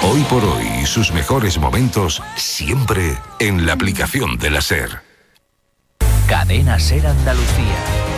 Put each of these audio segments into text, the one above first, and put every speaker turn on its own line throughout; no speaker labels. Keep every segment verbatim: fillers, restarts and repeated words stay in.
Hoy por hoy y sus mejores momentos siempre en la aplicación de la SER.
Cadena SER Andalucía.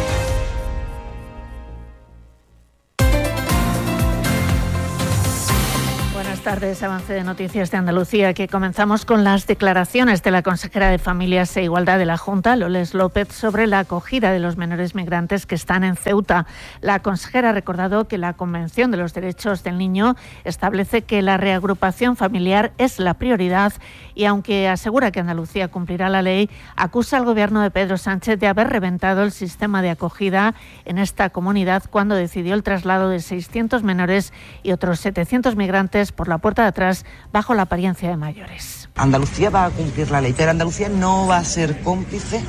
Buenas tardes, avance de noticias de Andalucía, que comenzamos con las declaraciones de la consejera de Familias e Igualdad de la Junta, Loles López, sobre la acogida de los menores migrantes que están en Ceuta. La consejera ha recordado que la Convención de los Derechos del Niño establece que la reagrupación familiar es la prioridad y, aunque asegura que Andalucía cumplirá la ley, acusa al gobierno de Pedro Sánchez de haber reventado el sistema de acogida en esta comunidad cuando decidió el traslado de seiscientos menores y otros setecientos migrantes por la puerta de atrás bajo la apariencia de mayores.
Andalucía va a cumplir la ley, pero Andalucía no va a ser cómplice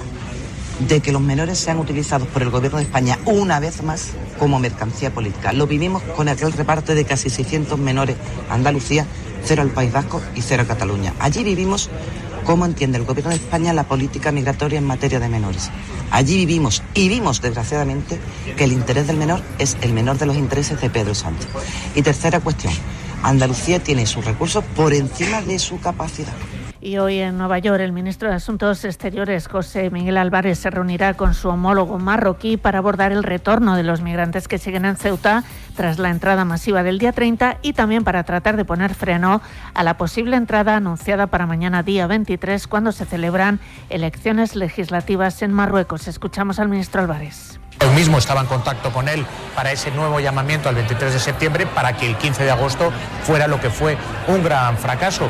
de que los menores sean utilizados por el gobierno de España una vez más como mercancía política. Lo vivimos con aquel reparto de casi seiscientos menores a Andalucía, cero al País Vasco y cero a Cataluña. Allí vivimos cómo entiende el gobierno de España la política migratoria en materia de menores. Allí vivimos y vimos, desgraciadamente, que el interés del menor es el menor de los intereses de Pedro Sánchez. Y tercera cuestión, Andalucía tiene sus recursos por encima de su capacidad.
Y hoy en Nueva York el ministro de Asuntos Exteriores, José Miguel Álvarez, se reunirá con su homólogo marroquí para abordar el retorno de los migrantes que siguen en Ceuta tras la entrada masiva del día treinta y también para tratar de poner freno a la posible entrada anunciada para mañana día veintitrés, cuando se celebran elecciones legislativas en Marruecos. Escuchamos al ministro Álvarez.
Hoy mismo estaba en contacto con él para ese nuevo llamamiento al veintitrés de septiembre para que el quince de agosto fuera lo que fue un gran fracaso.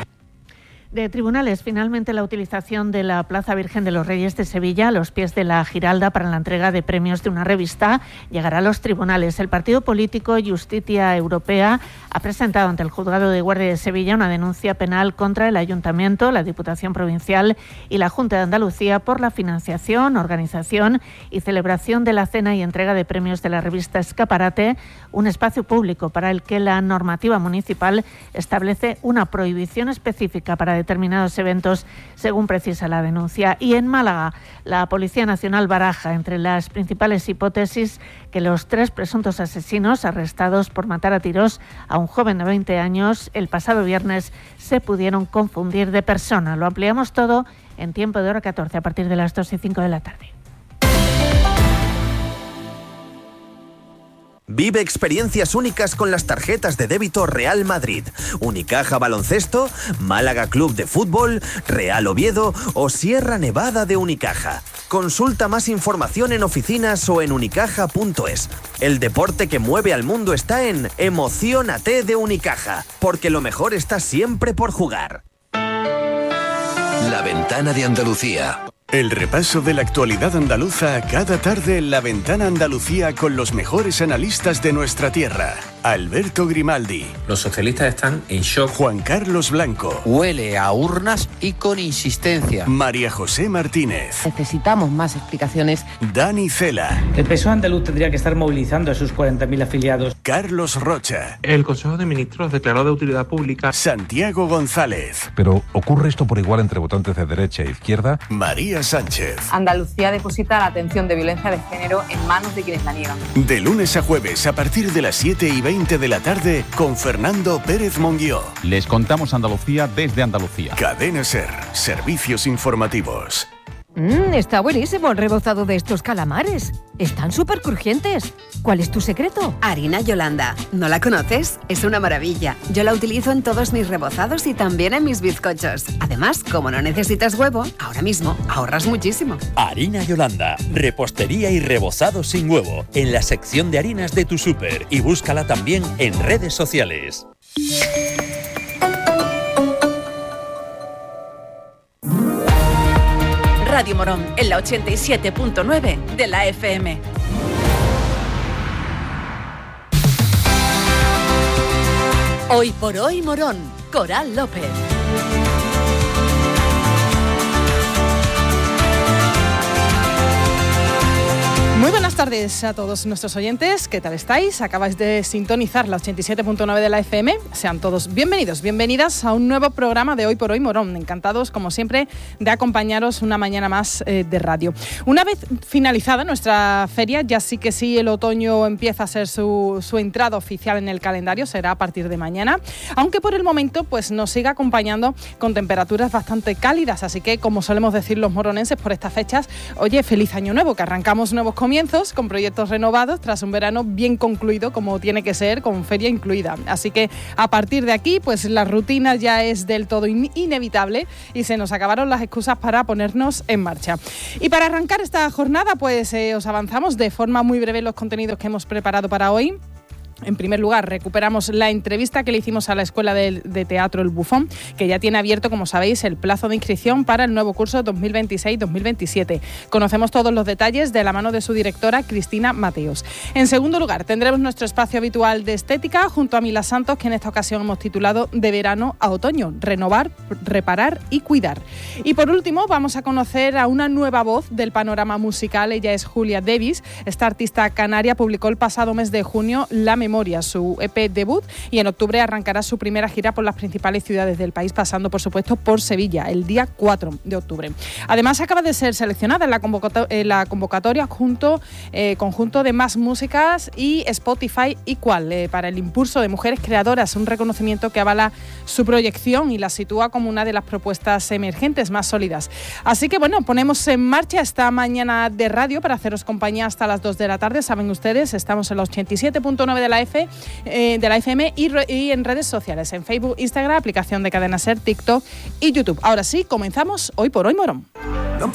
De tribunales, finalmente la utilización de la Plaza Virgen de los Reyes de Sevilla a los pies de la Giralda para la entrega de premios de una revista llegará a los tribunales. El partido político Justicia Europea ha presentado ante el Juzgado de Guardia de Sevilla una denuncia penal contra el Ayuntamiento, la Diputación Provincial y la Junta de Andalucía por la financiación, organización y celebración de la cena y entrega de premios de la revista Escaparate, un espacio público para el que la normativa municipal establece una prohibición específica para determinados eventos, según precisa la denuncia. Y en Málaga, la Policía Nacional baraja entre las principales hipótesis que los tres presuntos asesinos arrestados por matar a tiros a un joven de veinte años el pasado viernes se pudieron confundir de persona. Lo ampliamos todo en Tiempo de Hora catorce a partir de las dos y cinco de la tarde.
Vive experiencias únicas con las tarjetas de débito Real Madrid, Unicaja Baloncesto, Málaga Club de Fútbol, Real Oviedo o Sierra Nevada de Unicaja. Consulta más información en oficinas o en unicaja punto es. El deporte que mueve al mundo está en Emociónate de Unicaja, porque lo mejor está siempre por jugar.
La Ventana de Andalucía.
El repaso de la actualidad andaluza cada tarde en La Ventana Andalucía con los mejores analistas de nuestra tierra. Alberto Grimaldi.
Los socialistas están en shock.
Juan Carlos Blanco.
Huele a urnas y con insistencia.
María José Martínez.
Necesitamos más explicaciones.
Dani Cela.
El P S O E andaluz tendría que estar movilizando a sus cuarenta mil afiliados.
Carlos Rocha.
El Consejo de Ministros declaró de utilidad pública.
Santiago González.
Pero ¿ocurre esto por igual entre votantes de derecha e izquierda?
María Sánchez.
Andalucía deposita la atención de violencia de género en manos de quienes la niegan.
De lunes a jueves a partir de las siete y veinte de la tarde con Fernando Pérez Monguió.
Les contamos Andalucía desde Andalucía.
Cadena SER. Servicios informativos.
Mmm, está buenísimo el rebozado de estos calamares. Están súper crujientes. ¿Cuál es tu secreto?
Harina Yolanda. ¿No la conoces? Es una maravilla. Yo la utilizo en todos mis rebozados y también en mis bizcochos. Además, como no necesitas huevo, ahora mismo ahorras muchísimo.
Harina Yolanda. Repostería y rebozado sin huevo. En la sección de harinas de tu súper. Y búscala también en redes sociales.
Radio Morón, en la ochenta y siete punto nueve de la F M. Hoy por hoy Morón, Coral López.
Muy buenas tardes a todos nuestros oyentes, ¿qué tal estáis? Acabáis de sintonizar la ochenta y siete punto nueve de la F M. Sean todos bienvenidos, bienvenidas a un nuevo programa de Hoy por Hoy Morón. Encantados, como siempre, de acompañaros una mañana más eh, de radio. Una vez finalizada nuestra feria, ya sí que sí, el otoño empieza a ser su, su entrada oficial en el calendario, será a partir de mañana, aunque por el momento pues nos sigue acompañando con temperaturas bastante cálidas, así que, como solemos decir los moronenses por estas fechas, oye, feliz año nuevo, que arrancamos nuevos comienzos con proyectos renovados tras un verano bien concluido, como tiene que ser, con feria incluida. Así que a partir de aquí, pues la rutina ya es del todo in- inevitable y se nos acabaron las excusas para ponernos en marcha. Y para arrancar esta jornada, pues eh, os avanzamos de forma muy breve los contenidos que hemos preparado para hoy. En primer lugar, recuperamos la entrevista que le hicimos a la Escuela de, de Teatro El Bufón, que ya tiene abierto, como sabéis, el plazo de inscripción para el nuevo curso dos mil veintiséis dos mil veintisiete. Conocemos todos los detalles de la mano de su directora, Cristina Mateos. En segundo lugar, tendremos nuestro espacio habitual de estética junto a Mila Santos, que en esta ocasión hemos titulado De verano a otoño, renovar, reparar y cuidar. Y por último, vamos a conocer a una nueva voz del panorama musical. Ella es Julia Davis. Esta artista canaria publicó el pasado mes de junio La Memoria, su E P debut, y en octubre arrancará su primera gira por las principales ciudades del país, pasando por supuesto por Sevilla el día cuatro de octubre. Además, acaba de ser seleccionada en la, convocato- en la convocatoria junto eh, conjunto de Más Músicas y Spotify Equal eh, para el impulso de mujeres creadoras, un reconocimiento que avala su proyección y la sitúa como una de las propuestas emergentes más sólidas. Así que bueno, ponemos en marcha esta mañana de radio para haceros compañía hasta las dos de la tarde. Saben ustedes, estamos en la ochenta y siete punto nueve de la F, eh, de la F M y, re, y en redes sociales, en Facebook, Instagram, aplicación de Cadena Ser, TikTok y YouTube. Ahora sí, comenzamos Hoy por Hoy Morón.